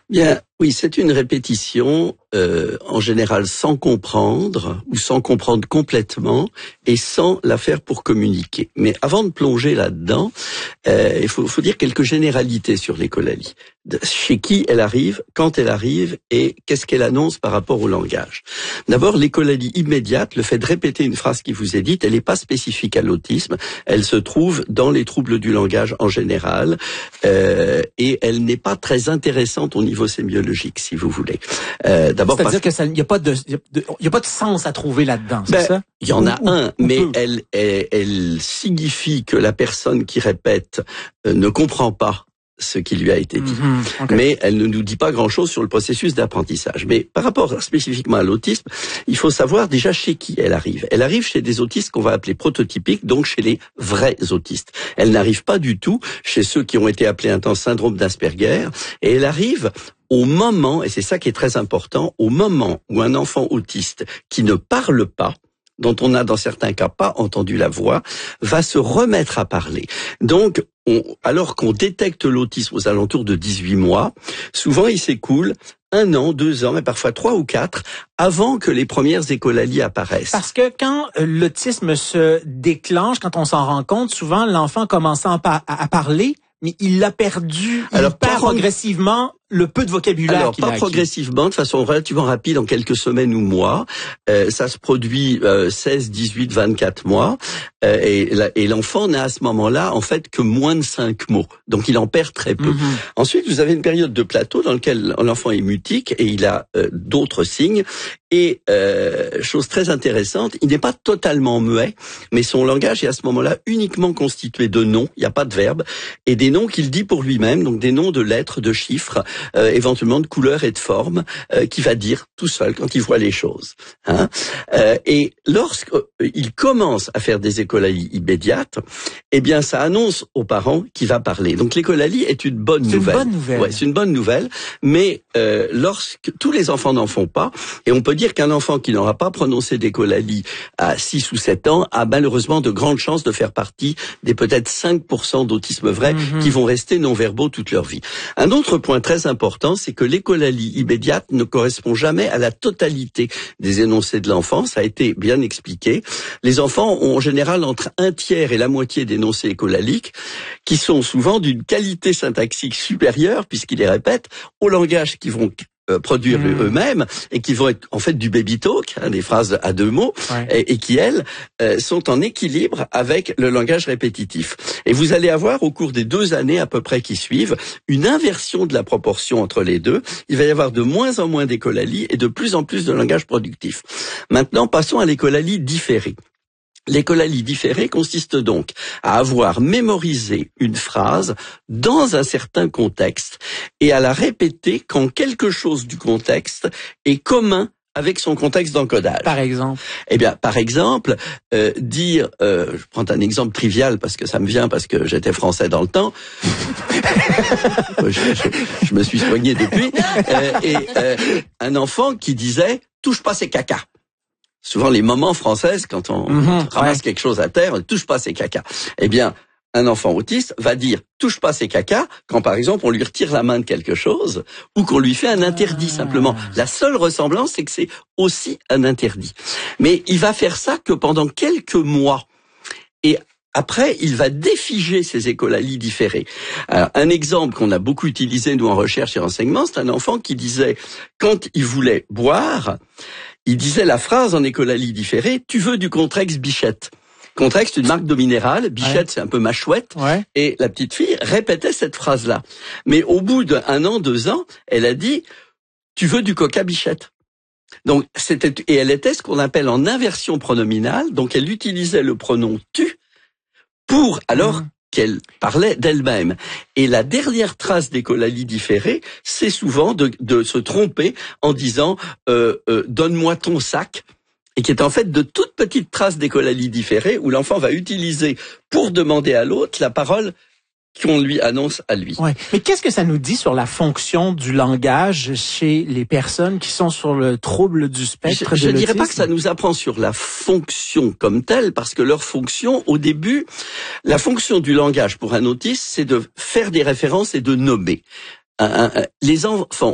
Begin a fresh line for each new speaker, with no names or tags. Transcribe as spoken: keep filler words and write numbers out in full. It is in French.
Bien, oui, c'est une répétition, euh, en général sans comprendre, ou sans comprendre complètement, et sans la faire pour communiquer. Mais avant de plonger là-dedans, euh, il faut, faut dire quelques généralités sur l'écolalie. De, chez qui elle arrive, quand elle arrive, et qu'est-ce qu'elle annonce par rapport au langage. D'abord, l'écolalie immédiate, le fait de répéter une phrase qui vous est dite, elle n'est pas spécifique à l'autisme, elle se trouve dans les troubles du langage en général, euh, et elle n'est pas très intéressante au niveau sémiologique, si vous voulez. Euh, d'abord,
c'est-à-dire que ça, il n'y a pas de, il y a pas de sens à trouver là-dedans, c'est
ben, ça? Il y en a
ou,
un,
ou
mais
peu.
elle, elle, elle signifie que la personne qui répète euh, ne comprend pas ce qui lui a été dit.
Mm-hmm. Okay.
Mais elle ne nous dit pas grand-chose sur le processus d'apprentissage. Mais par rapport spécifiquement à l'autisme, il faut savoir déjà chez qui elle arrive. Elle arrive chez des autistes qu'on va appeler prototypiques, donc chez les vrais autistes. Elle n'arrive pas du tout chez ceux qui ont été appelés un temps syndrome d'Asperger, et elle arrive au moment, et c'est ça qui est très important, au moment où un enfant autiste qui ne parle pas, dont on n'a dans certains cas pas entendu la voix, va se remettre à parler. Donc, on, alors qu'on détecte l'autisme aux alentours de dix-huit mois, souvent il s'écoule un an, deux ans, et parfois trois ou quatre, avant que les premières écolalies apparaissent.
Parce que quand euh, l'autisme se déclenche, quand on s'en rend compte, souvent l'enfant commence à, à, à parler, mais il l'a perdu, il
alors,
perd
par...
progressivement le peu de vocabulaire
Alors,
qu'il a
pas
acquis.
progressivement, de façon relativement rapide, en quelques semaines ou mois. Euh, ça se produit euh, seize, dix-huit, vingt-quatre mois. Euh, et, la, et l'enfant n'a à ce moment-là, en fait, que moins de cinq mots. Donc, il en perd très peu. Mm-hmm. Ensuite, vous avez une période de plateau dans laquelle l'enfant est mutique et il a euh, d'autres signes. Et, euh, chose très intéressante, il n'est pas totalement muet, mais son langage est à ce moment-là uniquement constitué de noms, il n'y a pas de verbe, et des noms qu'il dit pour lui-même, donc des noms de lettres, de chiffres, Euh, éventuellement de couleurs et de formes, euh, qui va dire tout seul quand il voit les choses. Hein. Euh, et lorsqu'il commence à faire des écolalies immédiates, eh bien, ça annonce aux parents qu'il va parler. Donc, l'écolalie est une bonne
c'est
nouvelle.
C'est une bonne nouvelle.
Ouais, c'est une bonne nouvelle. Mais euh, lorsque tous les enfants n'en font pas, et on peut dire qu'un enfant qui n'aura pas prononcé d'écolalie à six ou sept ans a malheureusement de grandes chances de faire partie des peut-être cinq pour cent d'autisme vrai mm-hmm. qui vont rester non-verbaux toute leur vie. Un autre point très important, c'est que l'écolalie immédiate ne correspond jamais à la totalité des énoncés de l'enfant. Ça a été bien expliqué. Les enfants ont en général entre un tiers et la moitié d'énoncés écolaliques qui sont souvent d'une qualité syntaxique supérieure, puisqu'ils les répètent, au langage qu'ils vont Euh, produire mmh. eux-mêmes et qui vont être en fait du baby talk, hein, des phrases à deux mots,
ouais.
et, et qui elles euh, sont en équilibre avec le langage répétitif. Et vous allez avoir au cours des deux années à peu près qui suivent une inversion de la proportion entre les deux. Il va y avoir de moins en moins d'écolalies et de plus en plus de langage productif. Maintenant, passons à l'écolalie différée. L'écolalie différée consiste donc à avoir mémorisé une phrase dans un certain contexte et à la répéter quand quelque chose du contexte est commun avec son contexte d'encodage.
Par exemple.
Eh bien, par exemple, euh, dire, euh, je prends un exemple trivial parce que ça me vient parce que j'étais français dans le temps. je, je, je me suis soigné depuis. Euh, et euh, un enfant qui disait « touche pas ces caca ». Souvent, les mamans françaises, quand on mmh, ramasse ouais. quelque chose à terre, ne touche pas ses caca. Eh bien, un enfant autiste va dire « touche pas ses caca » quand, par exemple, on lui retire la main de quelque chose ou qu'on lui fait un interdit, ah. simplement. La seule ressemblance, c'est que c'est aussi un interdit. Mais il va faire ça que pendant quelques mois. Et après, il va défiger ses écolalies différées. Alors, un exemple qu'on a beaucoup utilisé, nous, en recherche et enseignement, c'est un enfant qui disait, quand il voulait boire, il disait la phrase en écolalie différée, « Tu veux du Contrex Bichette ». Contrex, c'est une marque d'eau minérale. Bichette, ouais. c'est un peu ma chouette.
Ouais.
Et la petite fille répétait cette phrase-là. Mais au bout d'un an, deux ans, elle a dit, « Tu veux du Coca Bichette ». Donc, c'était, et elle était ce qu'on appelle en inversion pronominale. Donc, elle utilisait le pronom « tu » pour, alors, mmh. qu'elle parlait d'elle-même. Et la dernière trace d'écolalie différée, c'est souvent de, de se tromper en disant euh, euh, « donne-moi ton sac ». Et qui est en fait de toutes petites traces d'écolalie différée où l'enfant va utiliser pour demander à l'autre la parole qu'on lui annonce à lui.
Ouais. Mais qu'est-ce que ça nous dit sur la fonction du langage chez les personnes qui sont sur le trouble du spectre
je,
de l'autisme?
Je ne dirais pas que ça nous apprend sur la fonction comme telle, parce que leur fonction, au début, la fonction du langage pour un autiste, c'est de faire des références et de nommer. Un, un, un, les enfants